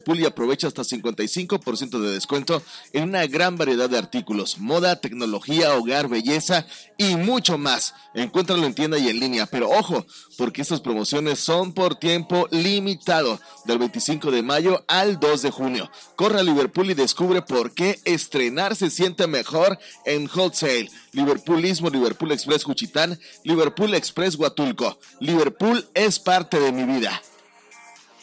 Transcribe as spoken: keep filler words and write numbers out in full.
Liverpool y aprovecha hasta cincuenta y cinco por ciento de descuento en una gran variedad de artículos, moda, tecnología, hogar, belleza y mucho más. Encuéntralo en tienda y en línea, pero ojo, porque estas promociones son por tiempo limitado, del veinticinco de mayo al dos de junio. Corre a Liverpool y descubre por qué estrenar se siente mejor en Wholesale. Liverpool Istmo, Liverpool Express Juchitán, Liverpool Express Huatulco. Liverpool es parte de mi vida.